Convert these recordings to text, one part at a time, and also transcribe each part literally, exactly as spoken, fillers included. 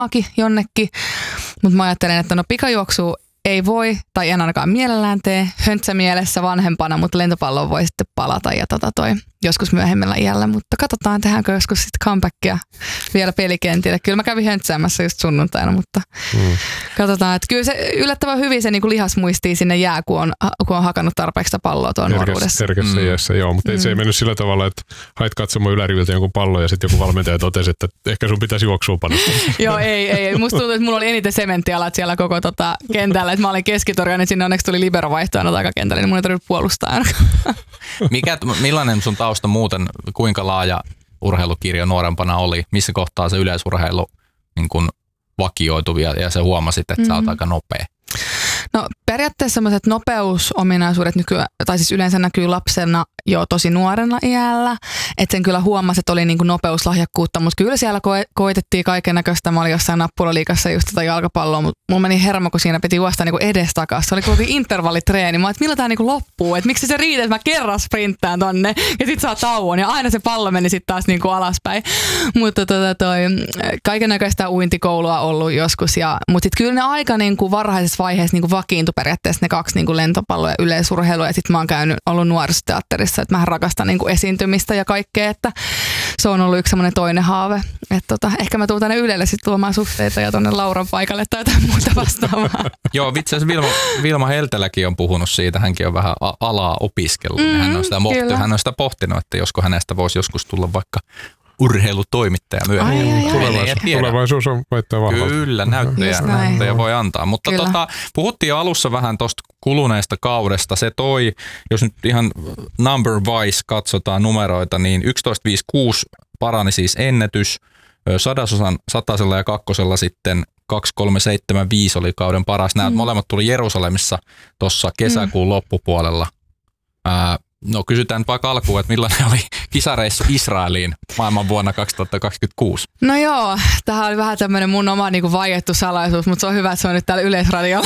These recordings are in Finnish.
jonnekin, mutta mä ajattelen, että no pikajuoksua ei voi, tai en ainakaan mielellään tee, höntsämielessä vanhempana, mutta lentopalloon voi sitten palata ja tota toi, joskus myöhemmällä iällä, mutta katsotaan, tehdäänkö joskus sitten comebackia vielä pelikentille. Kyllä mä kävin höntsäämässä just sunnuntaina, mutta mm. katsotaan, että kyllä se yllättävän hyvin se niin kuin lihas muistii sinne jää, kun on, kun on hakannut tarpeeksi palloa tuon nuoruudessa. Herkässä mm. iässä, joo, mutta mm. se ei mennyt sillä tavalla, että hait katsomaan yläriviltä jonkun pallon ja sitten joku valmentaja totesi, että ehkä sun pitäisi juoksua panostaa. Joo, ei, ei. Musta tuntuu, että mulla oli eniten sementtialat siellä koko tota kentällä, että mä olin keskitorja, niin sinne onneksi tuli liberovaihtoehto takakentälle, niin mun ei tarvitse puolustaa ainakaan. Mikä, millainen sun tausta muuten, kuinka laaja urheilukirjo nuorempana oli? Missä kohtaa se yleisurheilu niin kun vakioitui ja sä huomasit, että mm-hmm. sä oot aika nopea? No periaatteessa sellaiset nopeusominaisuudet nykyään, tai siis yleensä näkyy lapsena jo tosi nuorena iällä. Että sen kyllä huomasi, että oli niinku nopeuslahjakkuutta, mutta kyllä siellä ko- koitettiin kaiken näköistä. Mä olin jossain nappulaliigassa just tätä jalkapalloa, mutta mulla meni hermo, kun siinä piti juosta niinku edestakas. Se oli kuin intervallitreeni. Mä että milloin tää niinku loppuu? Että miksi se riitä, että mä kerran sprinttään tonne ja sit saa tauon. Ja aina se pallo meni sitten taas niinku alaspäin. Mutta tota toi, kaiken näköistä uintikoulua ollut joskus. Ja, mutta sitten kyllä ne aika niinku varhaisessa vaiheessa niinku vakiintui periaatteessa ne kaksi niinku lentopalloa ja yleisurheilua. Ja sitten mä oon käynyt, ollut nuorisoteatterissa, että mä rakastan niinku esiintymistä ja kaikkea, että se on ollut yksi semmoinen toinen haave. Että tota, ehkä mä tuun tänne Ylelle sitten tuomaan suhteita ja tonne Lauran paikalle tai jotain muuta vastaavaa. Joo, vitsi asiassa Vilma, Vilma Helteläkin on puhunut siitä, hänkin on vähän alaa opiskellut. Mm, hän, on sitä mohti, hän on sitä pohtinut, että josko hänestä voisi joskus tulla vaikka urheilutoimittaja myöhemmin. Ai, ai, ai. Tulevaisuus, tulevaisuus on voittaa vahvalta. Kyllä, näyttöjä, näyttöjä voi antaa. Mutta tota, puhuttiin jo alussa vähän tuosta kuluneesta kaudesta. Se toi, jos nyt ihan number wise katsotaan numeroita, niin yksitoista pilkku viisikymmentäkuusi parani siis ennätys. Sadasosan satasella ja kakkosella sitten kaksi kolme seitsemän viisi oli kauden paras. Nämä mm. molemmat tuli Jerusalemissa tuossa kesäkuun mm. loppupuolella. Ää, No kysytään vaikka alkuun, että millainen oli kisareissu Israeliin maailman vuonna kaksituhattakaksikymmentäkuusi? No joo, tämähän oli vähän tämmöinen mun oma niinku vaiettu salaisuus, mutta se on hyvä, että se on nyt täällä Yleisradiolla.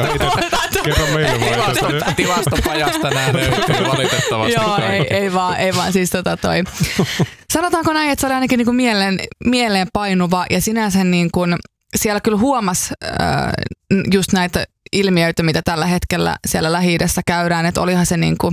Kerro meille vaan. Tilastopajasta nämä löytyy valitettavasti. Joo, ei, ei vaan, ei vaan siis tota toi. Sanotaanko näin, että se oli ainakin niinku mieleen, mieleen painuva ja sinänsä niin kuin siellä kyllä huomasi äh, just näitä ilmiöitä, mitä tällä hetkellä siellä Lähi-idässä käydään, että olihan se niinku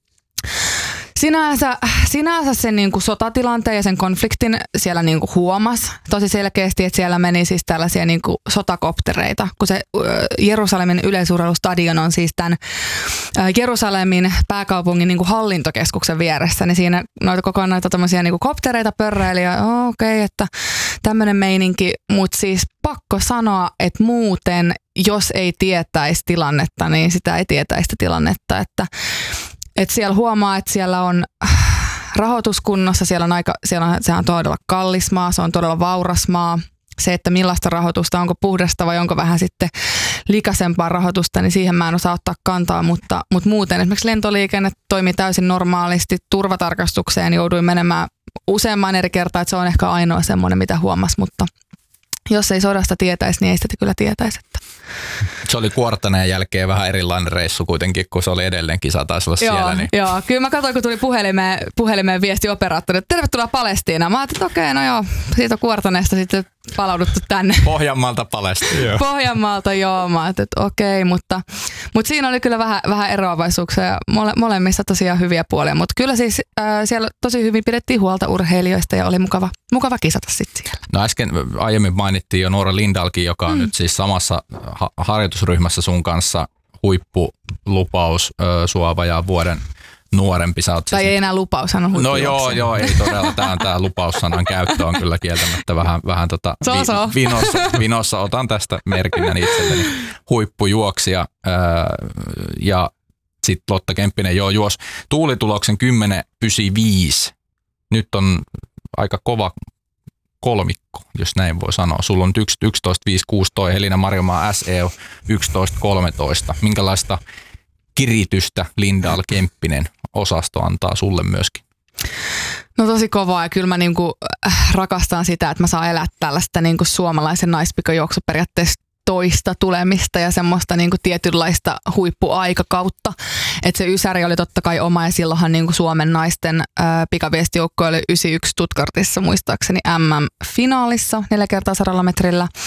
Sinänsä, sinänsä sen niin kuin sotatilanteen ja sen konfliktin siellä niin kuin huomasi tosi selkeästi, että siellä meni siis tällaisia niin kuin sotakoptereita, kun se Jerusalemin yleisurheilustadion on siis tämän Jerusalemin pääkaupungin niin kuin hallintokeskuksen vieressä, niin siinä noita koko ajan noita tämmöisiä niin kuin koptereita pörräili ja oh, okei, okay, että tämmöinen meininki, mutta siis pakko sanoa, että muuten, jos ei tietäisi tilannetta, niin sitä ei tietäisi sitä tilannetta, että että siellä huomaa, että siellä on rahoituskunnossa, siellä on aika, siellä on, sehän on todella kallis maa, se on todella vauras maa. Se, että millaista rahoitusta, onko puhdasta vai onko vähän sitten likaisempaa rahoitusta, niin siihen mä en osaa ottaa kantaa, mutta, mutta muuten esimerkiksi lentoliikenne toimii täysin normaalisti. Turvatarkastukseen jouduin menemään useamman eri kertaa, että se on ehkä ainoa semmoinen, mitä huomasi, mutta jos ei sodasta tietäisi, niin ei sitä kyllä tietäisi. Että. Se oli Kuortaneen jälkeen vähän erilainen reissu kuitenkin, kun se oli edelleen kisa, taisi olla joo, siellä. Niin. Joo, kyllä mä katsoin, kun tuli puhelimeen, puhelimeen viesti operaattori, että tervetuloa Palestiinaan. Mä ajattelin, että okei, no joo, siitä on Kuortaneesta sitten palauduttu tänne. Pohjanmaalta Palestiinaan. Pohjanmaalta, joo. Mä ajattelin, että okei, mutta, mutta siinä oli kyllä vähän, vähän eroavaisuuksia ja mole, molemmissa tosiaan hyviä puolia. Mutta kyllä siis äh, siellä tosi hyvin pidettiin huolta urheilijoista ja oli mukava, mukava kisata sitten siellä. No äsken aiemmin mainittiin jo Noora Lindalkin, joka on mm. nyt siis samassa ha- harjoitusryhmässä sun kanssa, huippulupaus, ö, sua vajaa vuoden nuorempi. Sä tai ei enää lupaus, hän on No joo, joo, ei todella. Tämä on tämä lupaussanan käyttö on kyllä kieltämättä vähän, vähän tota so, so. Vi, vinossa, vinossa. Otan tästä merkinnän itselleni. Huippujuoksija öö, ja sitten Lotta Kemppinen joo juos tuulituloksen kymmenen yhdeksänkymmentäviisi. Nyt on aika kova kolmikko, jos näin voi sanoa. Sulla on yksitoista viisikymmentäkuusi toi Helina Marjomaa S E O yksitoista kolmetoista. Minkälaista kiritystä Lindahl Kemppinen osasto antaa sulle myöskin? No tosi kovaa ja kyllä mä niinku rakastan sitä, että mä saan elää tällaista niinku suomalaisen naispikajuoksu periaatteessa toista tulemista ja semmoista niin kuin tietynlaista huippuaikakautta. Että se Ysäri oli totta kai oma ja silloinhan niin kuin Suomen naisten ää, pikaviestijoukko oli yhdeksänkymmentäyksi Stuttgartissa muistaakseni M M-finaalissa neljä kertaa sadalla metrillä.